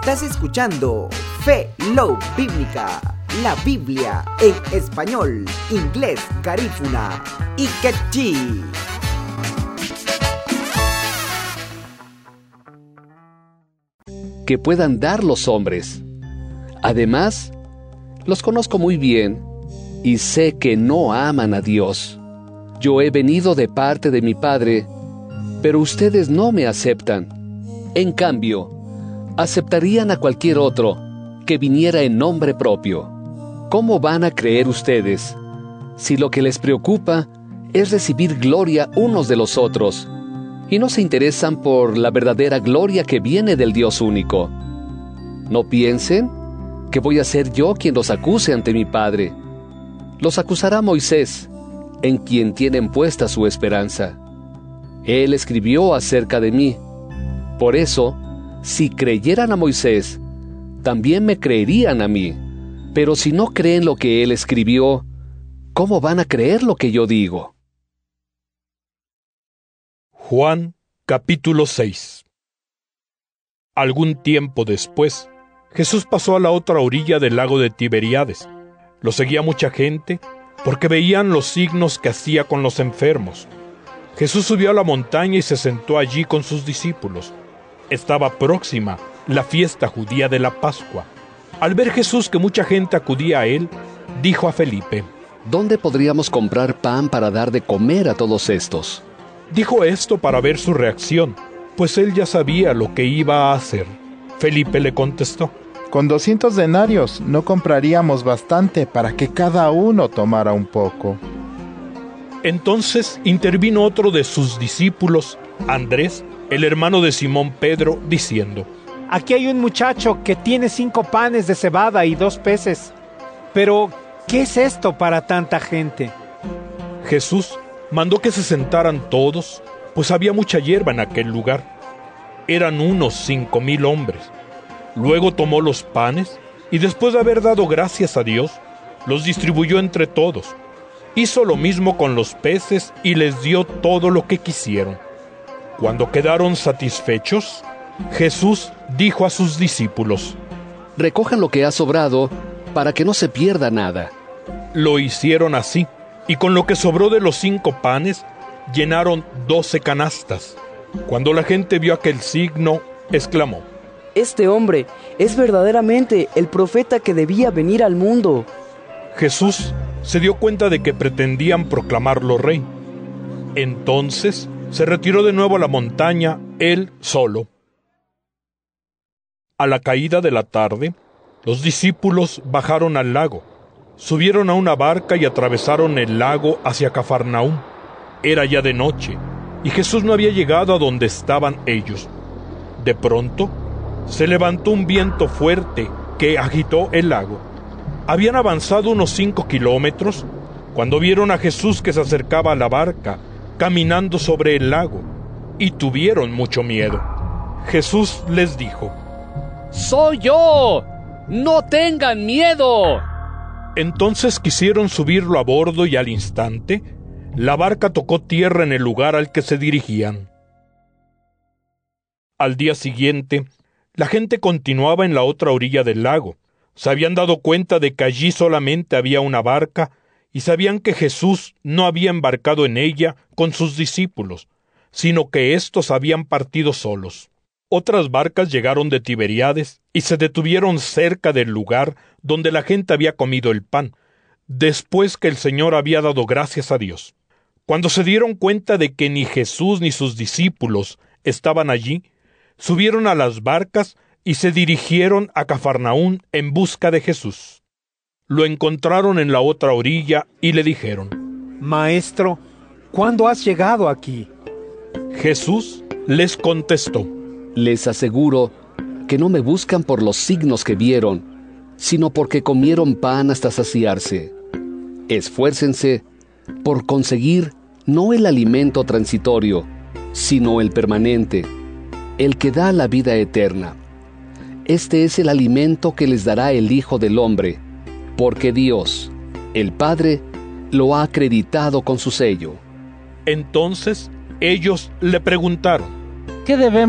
Estás escuchando Fe Love Bíblica, la Biblia en español, inglés, garífuna y quechí. Que puedan dar los hombres. Además, los conozco muy bien y sé que no aman a Dios. Yo he venido de parte de mi Padre, pero ustedes no me aceptan. En cambio, aceptarían a cualquier otro que viniera en nombre propio. ¿Cómo van a creer ustedes si lo que les preocupa es recibir gloria unos de los otros y no se interesan por la verdadera gloria que viene del Dios único? No piensen que voy a ser yo quien los acuse ante mi Padre. Los acusará Moisés, en quien tienen puesta su esperanza. Él escribió acerca de mí. Por eso, si creyeran a Moisés, también me creerían a mí. Pero si no creen lo que él escribió, ¿cómo van a creer lo que yo digo? Juan, capítulo 6. Algún tiempo después, Jesús pasó a la otra orilla del lago de Tiberíades. Lo seguía mucha gente, porque veían los signos que hacía con los enfermos. Jesús subió a la montaña y se sentó allí con sus discípulos. Estaba próxima la fiesta judía de la Pascua. Al ver Jesús que mucha gente acudía a él, dijo a Felipe: ¿Dónde podríamos comprar pan para dar de comer a todos estos? Dijo esto para ver su reacción, pues él ya sabía lo que iba a hacer. Felipe le contestó: Con 200 denarios no compraríamos bastante para que cada uno tomara un poco. Entonces intervino otro de sus discípulos, Andrés, el hermano de Simón Pedro, diciendo: Aquí hay un muchacho que tiene 5 panes de cebada y 2 peces. Pero, ¿qué es esto para tanta gente? Jesús mandó que se sentaran todos, pues había mucha hierba en aquel lugar. Eran unos 5,000 hombres. Luego tomó los panes y después de haber dado gracias a Dios, los distribuyó entre todos. Hizo lo mismo con los peces y les dio todo lo que quisieron. Cuando quedaron satisfechos, Jesús dijo a sus discípulos: Recojan lo que ha sobrado para que no se pierda nada. Lo hicieron así, y con lo que sobró de los 5 panes, llenaron 12 canastas. Cuando la gente vio aquel signo, exclamó: Este hombre es verdaderamente el profeta que debía venir al mundo. Jesús se dio cuenta de que pretendían proclamarlo rey. Entonces se retiró de nuevo a la montaña, él solo. A la caída de la tarde, los discípulos bajaron al lago, subieron a una barca y atravesaron el lago hacia Cafarnaúm. Era ya de noche, y Jesús no había llegado a donde estaban ellos. De pronto, se levantó un viento fuerte que agitó el lago. Habían avanzado unos 5 kilómetros cuando vieron a Jesús que se acercaba a la barca, caminando sobre el lago, y tuvieron mucho miedo. Jesús les dijo: ¡Soy yo! ¡No tengan miedo! Entonces quisieron subirlo a bordo y al instante, la barca tocó tierra en el lugar al que se dirigían. Al día siguiente, la gente continuaba en la otra orilla del lago. Se habían dado cuenta de que allí solamente había una barca y sabían que Jesús no había embarcado en ella con sus discípulos, sino que éstos habían partido solos. Otras barcas llegaron de Tiberíades y se detuvieron cerca del lugar donde la gente había comido el pan, después que el Señor había dado gracias a Dios. Cuando se dieron cuenta de que ni Jesús ni sus discípulos estaban allí, subieron a las barcas y se dirigieron a Cafarnaúm en busca de Jesús. Lo encontraron en la otra orilla y le dijeron: Maestro, ¿cuándo has llegado aquí? Jesús les contestó: Les aseguro que no me buscan por los signos que vieron, sino porque comieron pan hasta saciarse. Esfuércense por conseguir no el alimento transitorio, sino el permanente, el que da la vida eterna. Este es el alimento que les dará el Hijo del Hombre, porque Dios, el Padre, lo ha acreditado con su sello. Entonces ellos le preguntaron: ¿Qué debemos